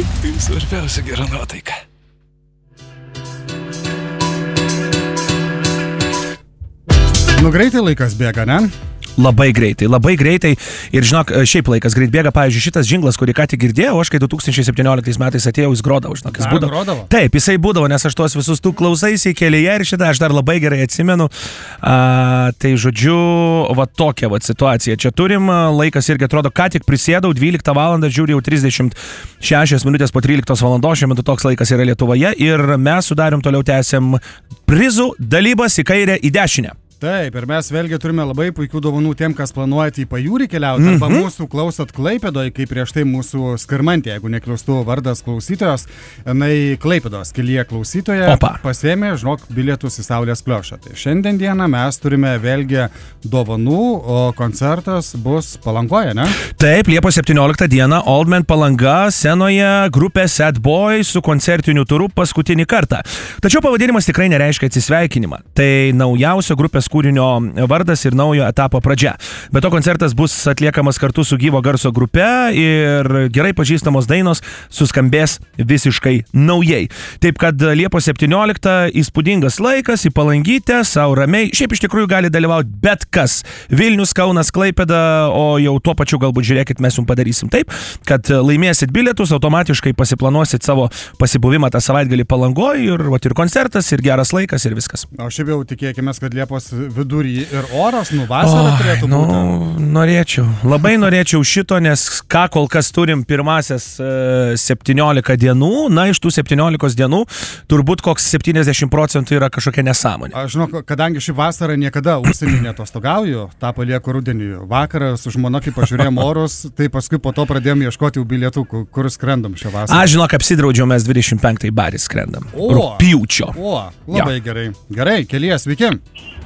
Svarbiausia gera nuotaika. Greitai laikas bėga, ne? Labai greitai. Ir žinok, šiaip laikas greit bėga. Pavyzdžiui, šitas džinglas, kurį ką tik girdėjau, aš kai 2017 metais atėjau, jis grodavo, žinok, jis būdavo. Grodavo? Taip, jisai būdavo, nes aš tuos visus tų klausaisi kelyje ir šitą aš dar labai gerai atsimenu. Tai žodžiu, va tokia va situacija. Čia turim, laikas irgi atrodo, ką tik prisėdau, 12 valandą, žiūrėjau 36 minutės po 13 valandos, šiuo metu toks laikas yra Lietuvoje ir mes su Darium toliau tęsiam prizų dalybas į kairę, į dešinę. Taip, ir mes vėlgi turime labai puikių dovanų tiem, kas planuojate į pajūrį keliauti, arba mūsų klausot Klaipėdoje, kaip prieš tai mūsų Skirmantė, jeigu nekliustų vardas klausytojos, jinai Klaipėdos kelyje klausytoja pasėmė, žinok, bilietus į Saulės kliošą. Tai šiandien dieną mes turime vėlgi dovanų, o koncertas bus Palangoje, ne? Taip, Liepos 17 dieną Old Man Palanga scenoje grupė Sad Boy su koncertiniu turu paskutinį kartą. Tačiau pavadinimas tikrai nereiškia atsisveikinimą. Tai naujausio grupės kūrinio vardas ir naujo etapo pradžia. Be to koncertas bus atliekamas kartu su gyvo garso grupe ir gerai pažįstamos dainos suskambės visiškai naujai. Taip kad Liepos 17 įspūdingas laikas į Palangytę, sau ramiai. Šiaip iš tikrųjų gali dalyvauti bet kas. Vilnius, Kaunas, Klaipėda, o jau tuo pačiu galbūt žiūrėkit, mes jums padarysim taip, kad laimėsit bilietus, automatiškai pasiplanuosit savo pasibuvimą tą savaitgalį Palangoje ir koncertas, ir geras laikas, ir viskas. O šiaip jau tikėkime, kad Liepos vidury ir oras, vasara turėtų būti. Norėčiau, labai norėčiau šito, nes ką kol kas turim pirmasias 17 dienų, na iš tų 17 dienų turbūt koks 70% yra kažkokia nesąmonė. Aš žinau, kadangi šį vasarą niekada užsienį netostogauju, tą palieku rudenį. Vakarą su žmona, kai pažiūrėjom orus, tai paskui po to pradėjom ieškoti jau bilietų, kur skrendam šią vasarą. Aš žinok, apsidraudžiau, mes 25 barį skrendam. Rugpjūčio. Labai gerai. Gerai, kelyje, sveiki.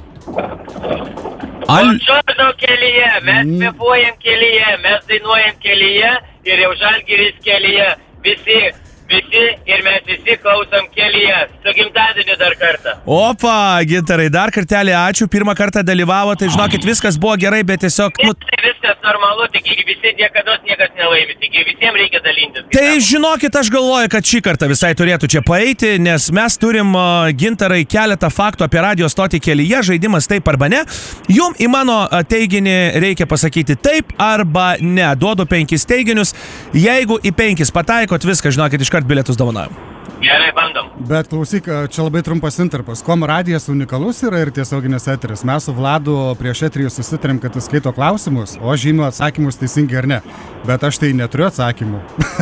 Končardo kelyje, mes pepuojam kelyje, mes dainuojam kelyje ir jau Žalgiris kelyje, visi ir mes visi klausom kelyje. Su gimtadieniu dar kartą. Opa, Gintarai, dar kartelį ačiū, pirmą kartą dalyvavo, tai žinokit, viskas buvo gerai, bet tiesiog... Viskas normalu, tik visi niekados niekas nelaimi, tik visiems reikia dalintis. Tai žinokit, aš galvoju, kad šį kartą visai turėtų čia paeiti, nes mes turim, Gintarai, keletą faktų apie radio stotį kelyje, žaidimas taip arba ne. Jum į mano teiginį reikia pasakyti taip arba ne. Duodu 5 teiginius, jeigu į 5 pataikot, viską, žinokit, iškart bilietus dovanojam. Gerai, bandom. Bet klausyk, čia labai trumpas interpas. Kom radijas unikalus yra ir tiesioginis eteris. Mes su Vladu prieš eterį susitarėm, kad jis skaito klausimus, o žymiu atsakymus teisingai ar ne. Bet aš tai neturiu atsakymų.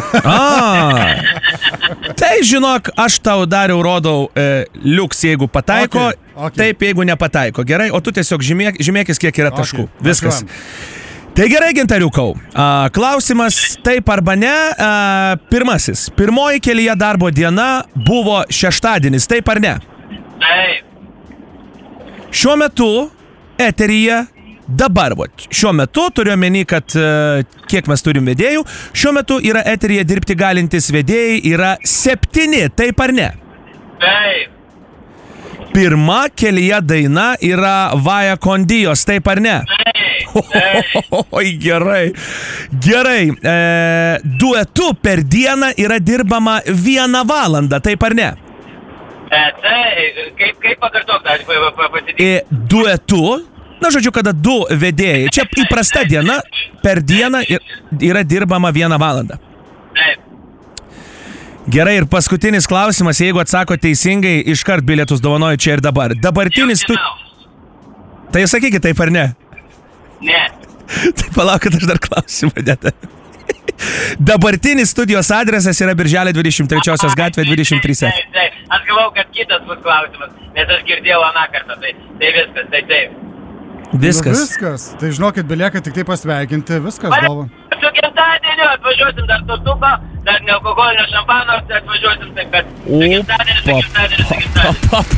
Tai žinok, aš tau Dariau rodau liuks, jeigu pataiko, taip, jeigu nepataiko. Gerai, o tu tiesiog žymėkis, kiek yra taškų. Viskas. Tai gerai, Gintariukau. Klausimas taip arba ne. Pirmasis. Pirmoji kelyje darbo diena buvo šeštadienis, taip ar ne? Taip. Šiuo metu eteryje dabar, šiuo metu turiu omeny, kad kiek mes turim vedėjų, šiuo metu yra eteryje dirbti galintys vedėjai yra 7, taip ar ne? Taip. Pirma kelyje daina yra Vaja Kondijos, taip ar ne? Oi, gerai. Duetu per dieną yra dirbama 1 valandą, taip ar ne? Kaip pakartok, pasitikti? Duetu, na žodžiu, kada 2 vedėjai, čia įprasta diena, per dieną yra dirbama 1 valandą. Taip. Gerai, ir paskutinis klausimas, jeigu atsako teisingai, iškart bilietus dovanoju čia ir dabar. Dabartinis Tai sakykit, taip ar ne? Ne. Tai palaukit, aš dar klausimą dėtą. Dabartinis studijos adresas yra Birželio 23 gatvė 23. Taip. Aš galvau, kad kitas bus klausimas, nes aš girdėjau aną kartą. Tai viskas, taip. Viskas. Tai žinokit, belieka tik tai pasveikinti, viskas dova. Su gimtadieniu atvažiuosim dar tutuką, dar nealkoholinio šampano atvažiuosim, taip kad su gimtadieniu.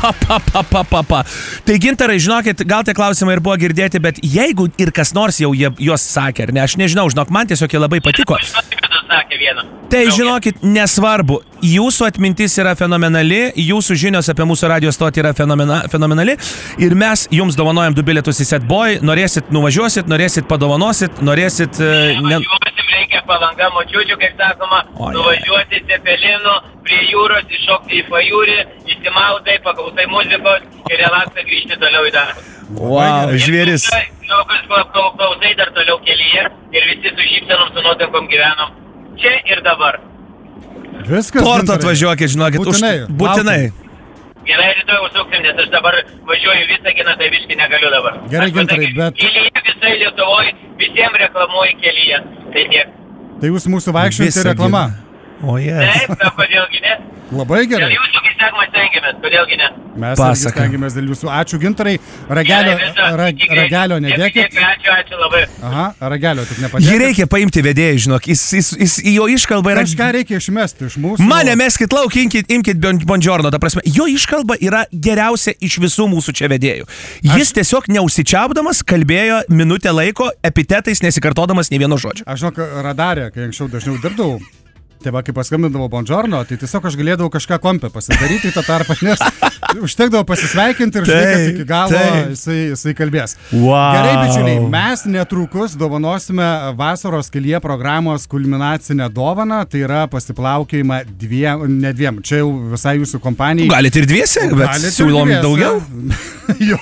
Tai Gintarai, žinokit, gal tie klausimai ir buvo girdėti, bet jeigu ir kas nors jau juos sakė, ar ne, aš nežinau, žinok, man tiesiog jie labai patiko. Tai žinokit, nesvarbu, jūsų atmintis yra fenomenali, jūsų žinios apie mūsų radio stotį yra fenomenali ir mes jums dovanojam 2 bilietus į Sad Boy, norėsit nuvažiuosit, norėsit padovanosit, norėsit... jums reikia Palanga močiučių, kaip sakoma, nuvažiuoti Cepelinu, prie jūros, iššokti į pajūrį, įsimaudai, paklausai muzikos ir relaksą grįžti toliau į darbą. Wow, žvėris. Klausai dar toliau kelyje ir visi su šypsenom, su nuotaikom gyvenom čia ir dabar. Viskas. Porto atvažiuokit, žinokit, būtinai. Gerai, rytoj užsuksim, nes aš dabar važiuoju Visaginą, tai biškai negaliu dabar. Gerai, Gintarai, bet... Kelyje visai Lietuvoje, visiems reklamuoju kelyje. Tai tiek. Tai jūs mūsų vaikščiojate reklama. O Taip, kodėlgi ne? Labai gerai. Dėl jūsų, kaip sakoma, stengiamės, kodėlgi ne? Mes irgi stengiamės dėl jūsų. Ačiū, Gintarai. Ragelio nedėkit. Ačiū labai. Aha, ragelio tik nepadėkit. Jį reikia paimti vedėjai, žinok. Jis jo iškalba yra... Kažką reikia išmesti iš mūsų. Mane meskit lauk, imkit Bongiorno, ta prasme. Jo iškalba yra geriausia iš visų mūsų čia vedėjų. Jis tiesiog neužsičiaupdamas kalbėjo minutę laiko epitetais, nesikartodamas nei vieno žodžio. Aš žinok, radarė, kai anksčiau dažniau dirbdavau. Tai va, kai paskambindavo Bongiorno, tai tiesiog aš galėdavau kažką kompę pasidaryti į tą tarpą, nes užtekdavo pasisveikinti ir žiūrėti, kad iki galo jisai kalbės. Wow. Gerai, bičiuliai, mes netrukus dovanosime vasaros kelyje programos kulminacinę dovaną, tai yra pasiplaukiojimą ne dviem, čia jau visai jūsų kompanijai. Galite ir dviese, bet siūlom daugiau. Jo.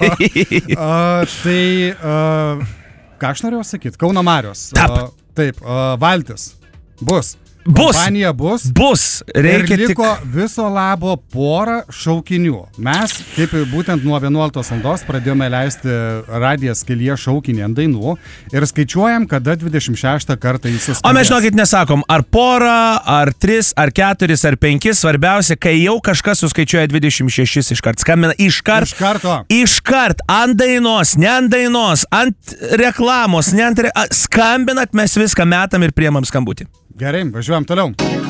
Ką aš norėjau sakyti? Kauno Marios. Taip, valtis. Kompanija bus. Reikia ir liko viso labo porą šaukinių. Mes, kaip būtent nuo 11 valandos pradėjome leisti radijas kelyje šaukinį ant dainų ir skaičiuojam, kada 26 kartą įsiskambės. O mes žinokit nesakom, ar porą, ar 3, ar 4, ar 5. Svarbiausia, kai jau kažkas suskaičiuoja 26 iškart. Skambina iškart. Ant dainos, ne ant dainos, ant reklamos, ne ant skambinat, mes viską metam ir priemam skambutį. Gerai, važiuojam toliau.